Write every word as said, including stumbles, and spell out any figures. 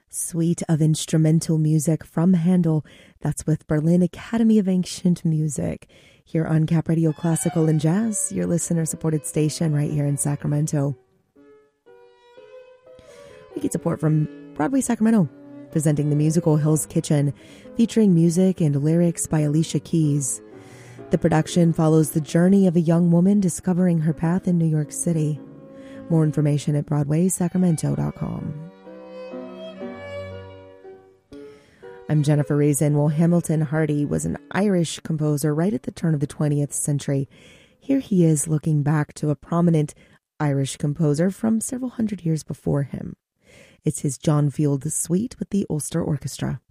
Suite of instrumental music from Handel. That's with Berlin Academy of Ancient Music. Here on Cap Radio Classical and Jazz, your listener-supported station right here in Sacramento. We get support from Broadway Sacramento, presenting the musical Hell's Kitchen, featuring music and lyrics by Alicia Keys. The production follows the journey of a young woman discovering her path in New York City. More information at broadway sacramento dot com. I'm Jennifer Reason. Well, Hamilton Hardy was an Irish composer right at the turn of the twentieth century. Here he is looking back to a prominent Irish composer from several hundred years before him. It's his John Field Suite with the Ulster Orchestra.